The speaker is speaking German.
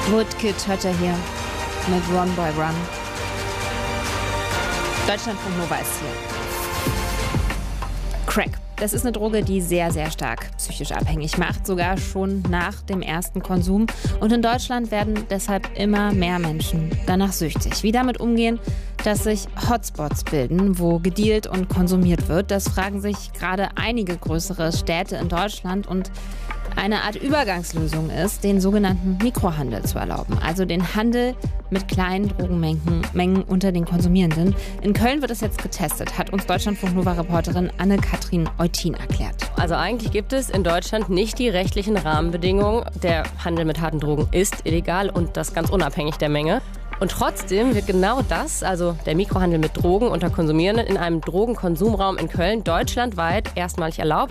Woodkid hört er hier mit Run Boy Run. Deutschlandfunk Nova ist hier. Crack. Das ist eine Droge, die sehr, sehr stark psychisch abhängig macht, sogar schon nach dem ersten Konsum. Und in Deutschland werden deshalb immer mehr Menschen danach süchtig. Wie damit umgehen, dass sich Hotspots bilden, wo gedealt und konsumiert wird, das fragen sich gerade einige größere Städte in Deutschland. Und eine Art Übergangslösung ist, den sogenannten Mikrohandel zu erlauben, also den Handel mit kleinen Drogenmengen unter den Konsumierenden. In Köln wird es jetzt getestet, hat uns Deutschlandfunk-Nova-Reporterin Anne-Kathrin Eutin erklärt. Also eigentlich gibt es in Deutschland nicht die rechtlichen Rahmenbedingungen. Der Handel mit harten Drogen ist illegal und das ganz unabhängig der Menge. Und trotzdem wird genau das, also der Mikrohandel mit Drogen unter Konsumierenden, in einem Drogenkonsumraum in Köln deutschlandweit erstmalig erlaubt.